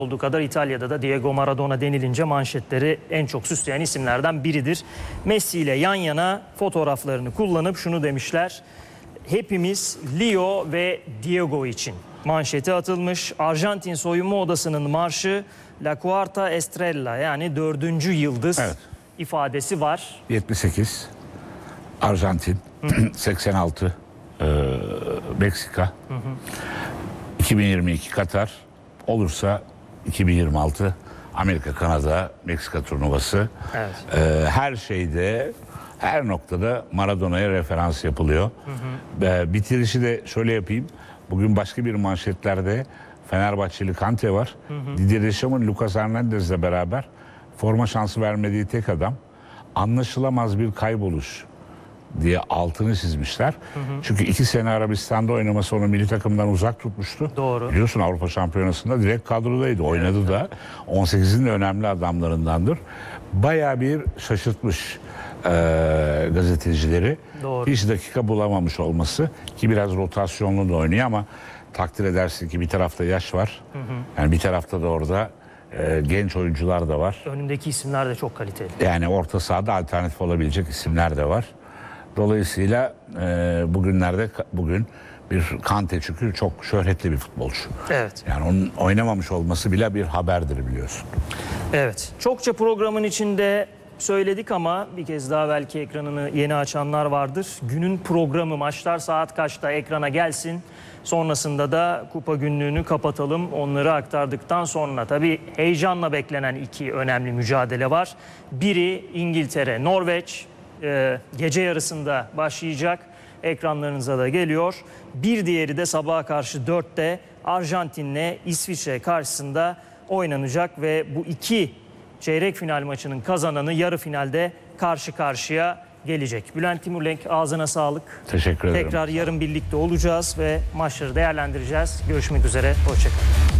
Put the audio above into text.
olduğu kadar İtalya'da da Diego Maradona denilince manşetleri en çok süsleyen isimlerden biridir. Messi ile yan yana fotoğraflarını kullanıp şunu demişler: hepimiz Leo ve Diego için manşeti atılmış. Arjantin soyunma odasının marşı La Cuarta Estrella, yani 4. yıldız ifadesi var. 78 Arjantin, 86 Meksika, 2022 Katar, olursa 2026 Amerika, Kanada, Meksika turnuvası. Her şeyde, her noktada Maradona'ya referans yapılıyor. Bitirişi de şöyle yapayım. Bugün başka bir manşetlerde Fenerbahçeli Kante var. Didier Deschamps, Lucas Hernandez'le beraber forma şansı vermediği tek adam. Anlaşılamaz bir kayboluş diye altını çizmişler. Çünkü 2 sene Arabistan'da oynaması onu milli takımdan uzak tutmuştu. Doğru. Biliyorsun, Avrupa Şampiyonası'nda direkt kadrodaydı. Oynadı da. 18'in de önemli adamlarındandır. Bayağı bir şaşırtmış gazetecileri. Doğru. Hiç dakika bulamamış olması, ki biraz rotasyonlu da oynuyor ama takdir edersin ki bir tarafta yaş var. Yani bir tarafta da orada genç oyuncular da var. Önündeki isimler de çok kaliteli. Yani orta sahada alternatif olabilecek isimler de var. Dolayısıyla bugün bir Kante, çünkü çok şöhretli bir futbolcu. Evet. Yani onun oynamamış olması bile bir haberdir, biliyorsun. Evet. Çokça programın içinde söyledik ama bir kez daha belki ekranını yeni açanlar vardır. Günün programı, maçlar saat kaçta ekrana gelsin. Sonrasında da kupa günlüğünü kapatalım. Onları aktardıktan sonra tabii heyecanla beklenen 2 önemli mücadele var. Biri İngiltere, Norveç. Gece yarısında başlayacak. Ekranlarınıza da geliyor. Bir diğeri de sabaha karşı 4'te Arjantin'le İsviçre karşısında oynanacak ve bu 2 çeyrek final maçının kazananı yarı finalde karşı karşıya gelecek. Bülent Timurlenk, ağzına sağlık. Teşekkür ederim. Tekrar yarın birlikte olacağız ve maçları değerlendireceğiz. Görüşmek üzere. Hoşça kalın.